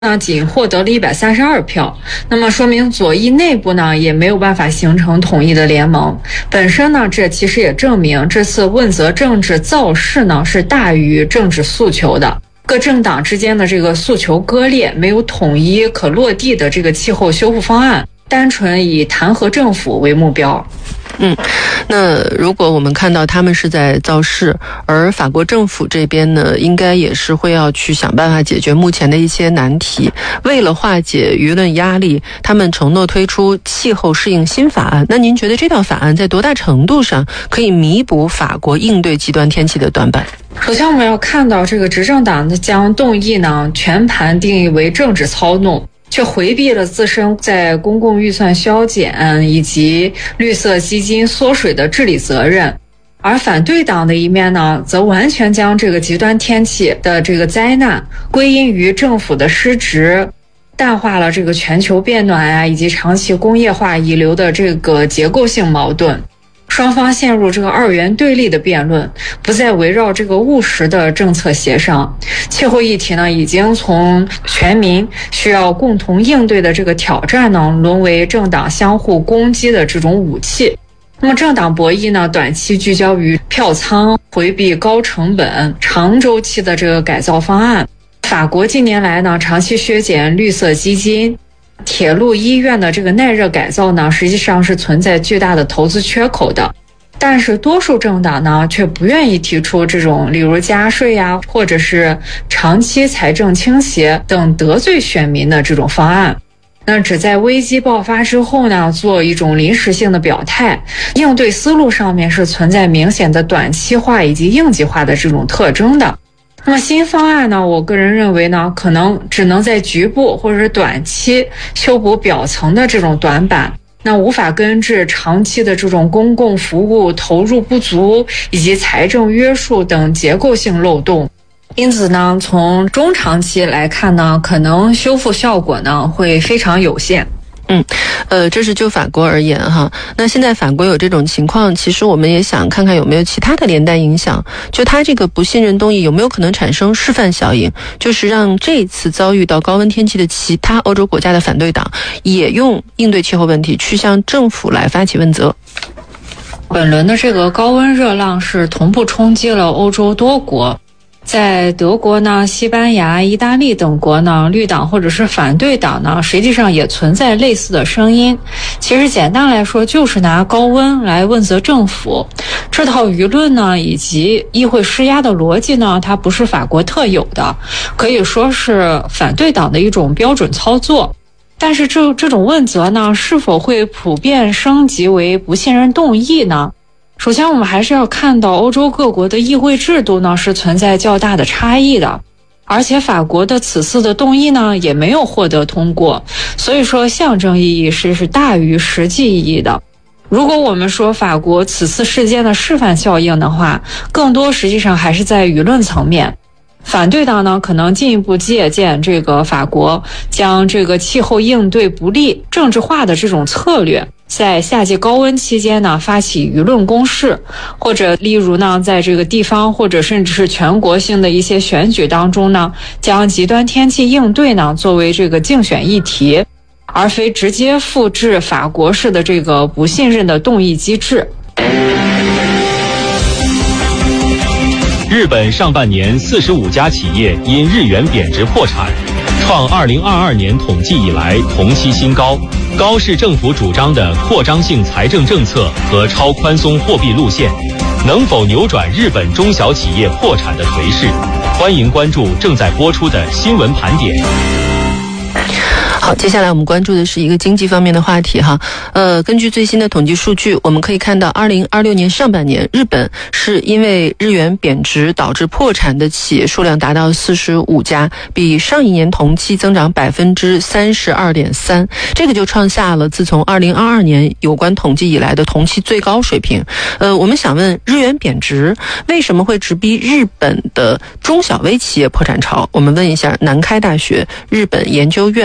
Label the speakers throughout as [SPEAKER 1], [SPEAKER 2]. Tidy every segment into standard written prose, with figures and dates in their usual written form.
[SPEAKER 1] 呢仅获得了132票，那么说明左翼内部呢也没有办法形成统一的联盟。本身呢，这其实也证明这次问责政治造势呢是大于政治诉求的。各政党之间的这个诉求割裂，没有统一可落地的这个气候修复方案，单纯以弹劾政府为目标。
[SPEAKER 2] 那如果我们看到他们是在造势，而法国政府这边呢，应该也是会要去想办法解决目前的一些难题。为了化解舆论压力，他们承诺推出气候适应新法案。那您觉得这套法案在多大程度上可以弥补法国应对极端天气的短板？
[SPEAKER 1] 首先我们要看到这个执政党将动议呢全盘定义为政治操弄，却回避了自身在公共预算削减以及绿色基金缩水的治理责任。而反对党的一面呢，则完全将这个极端天气的这个灾难归因于政府的失职，淡化了这个全球变暖以及长期工业化遗留的这个结构性矛盾。双方陷入这个二元对立的辩论，不再围绕这个务实的政策协商。气候议题呢，已经从全民需要共同应对的这个挑战呢，沦为政党相互攻击的这种武器。那么政党博弈呢，短期聚焦于票仓，回避高成本、长周期的这个改造方案。法国近年来呢，长期削减绿色基金。铁路医院的这个耐热改造呢，实际上是存在巨大的投资缺口的，但是多数政党呢却不愿意提出这种例如加税或者是长期财政倾斜等得罪选民的这种方案。那只在危机爆发之后呢，做一种临时性的表态，应对思路上面是存在明显的短期化以及应急化的这种特征的。那么新方案呢，我个人认为呢，可能只能在局部或者是短期修补表层的这种短板，那无法根治长期的这种公共服务投入不足以及财政约束等结构性漏洞。因此呢，从中长期来看呢，可能修复效果呢会非常有限。
[SPEAKER 2] 这是就法国而言哈。那现在法国有这种情况，其实我们也想看看有没有其他的连带影响。就它这个不信任动议有没有可能产生示范效应，就是让这一次遭遇到高温天气的其他欧洲国家的反对党也用应对气候问题去向政府来发起问责。
[SPEAKER 1] 本轮的这个高温热浪是同步冲击了欧洲多国。在德国呢、西班牙、意大利等国呢，绿党或者是反对党呢，实际上也存在类似的声音。其实简单来说，就是拿高温来问责政府。这套舆论呢，以及议会施压的逻辑呢，它不是法国特有的，可以说是反对党的一种标准操作。但是这种问责呢，是否会普遍升级为不信任动议呢？首先我们还是要看到欧洲各国的议会制度呢是存在较大的差异的，而且法国的此次的动议呢也没有获得通过，所以说象征意义是大于实际意义的。如果我们说法国此次事件的示范效应的话，更多实际上还是在舆论层面。反对党呢可能进一步借鉴这个法国将这个气候应对不利政治化的这种策略，在夏季高温期间呢发起舆论攻势，或者例如呢在这个地方或者甚至是全国性的一些选举当中呢，将极端天气应对呢作为这个竞选议题，而非直接复制法国式的这个不信任的动议机制。
[SPEAKER 3] 日本上半年45家企业因日元贬值破产，创2022年统计以来同期新高。高市政府主张的扩张性财政政策和超宽松货币路线，能否扭转日本中小企业破产的颓势？欢迎关注正在播出的新闻盘点。
[SPEAKER 2] 好，接下来我们关注的是一个经济方面的话题哈。根据最新的统计数据，我们可以看到2026年上半年，日本是因为日元贬值导致破产的企业数量达到45家，比上一年同期增长32.3%，这个就创下了自从2022年有关统计以来的同期最高水平。我们想问，日元贬值为什么会直逼日本的中小微企业破产潮？我们问一下南开大学日本研究院副院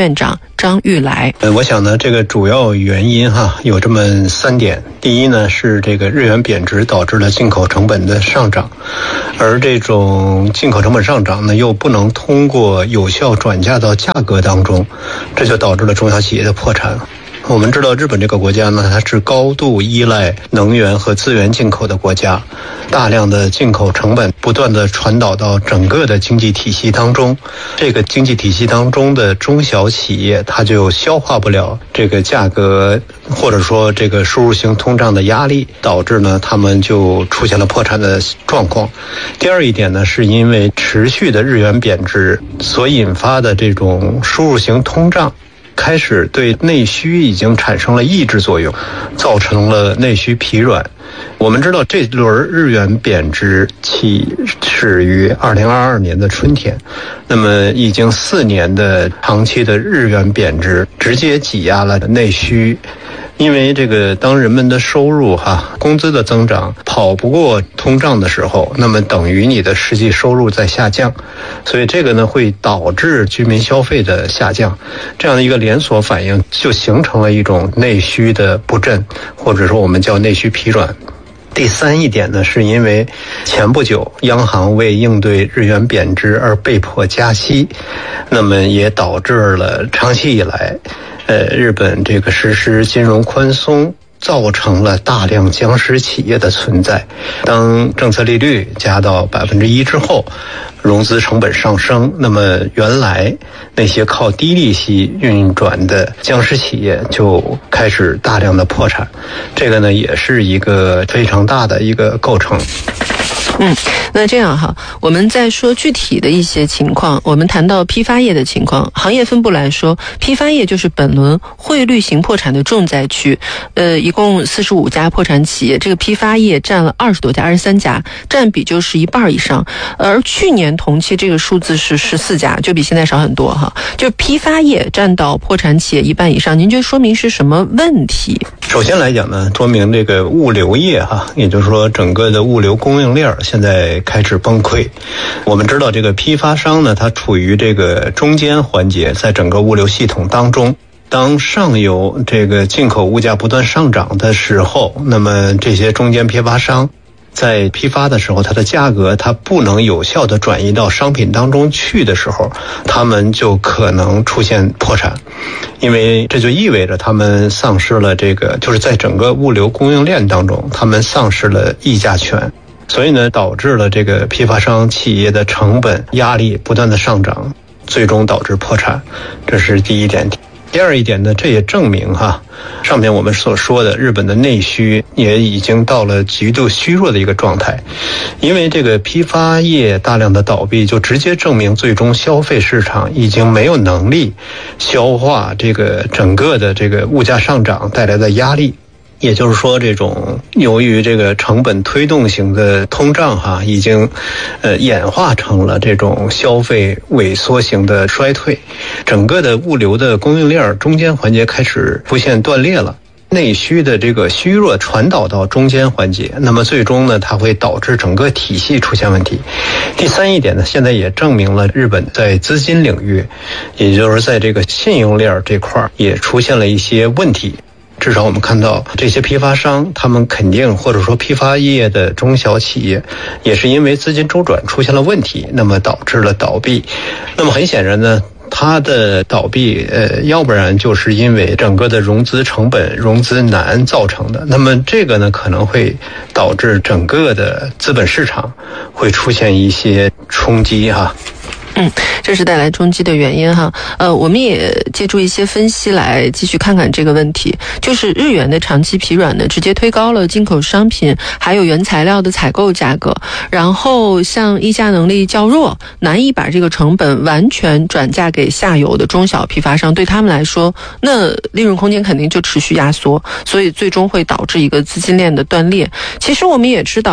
[SPEAKER 2] 院长张玉来。
[SPEAKER 4] 我想呢，这个主要原因有这么3点。第一呢，是这个日元贬值导致了进口成本的上涨，而这种进口成本上涨呢，又不能通过有效转嫁到价格当中，这就导致了中小企业的破产。我们知道日本这个国家呢，它是高度依赖能源和资源进口的国家，大量的进口成本不断的传导到整个的经济体系当中，这个经济体系当中的中小企业它就消化不了这个价格或者说这个输入性通胀的压力，导致呢他们就出现了破产的状况。第二一点呢，是因为持续的日元贬值所引发的这种输入型通胀开始对内需已经产生了抑制作用，造成了内需疲软。我们知道这轮日元贬值起始于2022年的春天，那么已经4年的长期的日元贬值直接挤压了内需。因为这个当人们的收入工资的增长跑不过通胀的时候，那么等于你的实际收入在下降，所以这个呢会导致居民消费的下降，这样的一个连锁反应就形成了一种内需的不振，或者说我们叫内需疲软。第3一点呢，是因为前不久央行为应对日元贬值而被迫加息，那么也导致了长期以来日本这个实施金融宽松，造成了大量僵尸企业的存在。当政策利率加到1%之后，融资成本上升，那么原来那些靠低利息运转的僵尸企业就开始大量的破产，这个呢也是一个非常大的一个构成。
[SPEAKER 2] 那这样我们再说具体的一些情况。我们谈到批发业的情况，行业分布来说，批发业就是本轮汇率型破产的重灾区。一共45家破产企业，这个批发业占了20多家，23家，占比就是1半以上。而去年同期这个数字是14家，就比现在少很多就批发业占到破产企业1半以上，您觉得说明是什么问题？
[SPEAKER 4] 首先来讲呢，说明这个物流业也就是说整个的物流供应链现在开始崩溃。我们知道这个批发商呢，它处于这个中间环节，在整个物流系统当中，当上游这个进口物价不断上涨的时候，那么这些中间批发商在批发的时候，它的价格它不能有效的转移到商品当中去的时候，他们就可能出现破产。因为这就意味着他们丧失了这个，就是在整个物流供应链当中，他们丧失了议价权，所以呢导致了这个批发商企业的成本压力不断的上涨，最终导致破产。这是第一点。第二一点呢，这也证明上面我们所说的日本的内需也已经到了极度虚弱的一个状态。因为这个批发业大量的倒闭，就直接证明最终消费市场已经没有能力消化这个整个的这个物价上涨带来的压力。也就是说，这种由于这个成本推动型的通胀已经演化成了这种消费萎缩型的衰退，整个的物流的供应链中间环节开始出现断裂了，内需的这个虚弱传导到中间环节，那么最终呢，它会导致整个体系出现问题。第3一点呢，现在也证明了日本在资金领域，也就是在这个信用链这块也出现了一些问题。至少我们看到这些批发商，他们肯定或者说批发业的中小企业也是因为资金周转出现了问题，那么导致了倒闭。那么很显然呢，它的倒闭要不然就是因为整个的融资成本融资难造成的，那么这个呢可能会导致整个的资本市场会出现一些冲击
[SPEAKER 2] 这是带来冲击的原因我们也借助一些分析来继续看看这个问题，就是日元的长期疲软呢，直接推高了进口商品还有原材料的采购价格，然后像议价能力较弱，难以把这个成本完全转嫁给下游的中小批发商，对他们来说，那利润空间肯定就持续压缩，所以最终会导致一个资金链的断裂。其实我们也知道，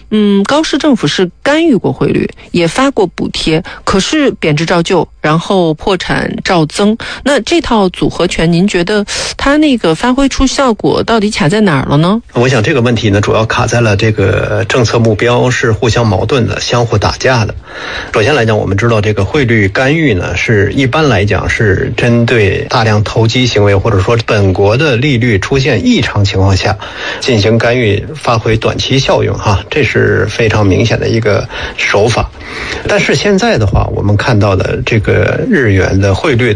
[SPEAKER 2] 高市政府是干预过汇率，也发过补贴，可是贬值照旧，然后破产照增。那这套组合拳，您觉得它那个发挥出效果到底卡在哪儿了呢？
[SPEAKER 4] 我想这个问题呢，主要卡在了这个政策目标是互相矛盾的，相互打架的。首先来讲，我们知道这个汇率干预呢，是一般来讲是针对大量投机行为，或者说本国的利率出现异常情况下进行干预，发挥短期效用哈，这是非常明显的一个手法。但是现在的话，我们看到的这个日元的汇率